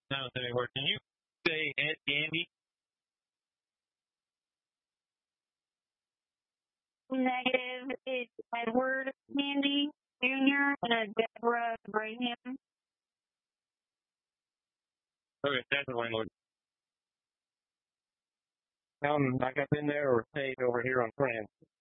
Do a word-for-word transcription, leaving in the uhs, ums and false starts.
Not anymore. Can you say Ed Gandy? Negative. It's Edward Gandy Junior and Deborah Graham. Okay, that's the landlord. Tell them like I've been there or stayed over here on France.